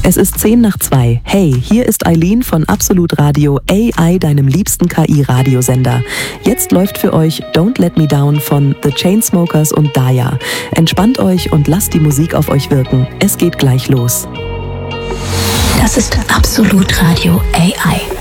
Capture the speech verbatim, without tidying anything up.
Es ist zehn nach zwei. Hey, hier ist Eileen von Absolut Radio A I, deinem liebsten K I-Radiosender. Jetzt läuft für euch Don't Let Me Down von The Chainsmokers und Daya. Entspannt euch und lasst die Musik auf euch wirken. Es geht gleich los. Das ist Absolut Radio A I.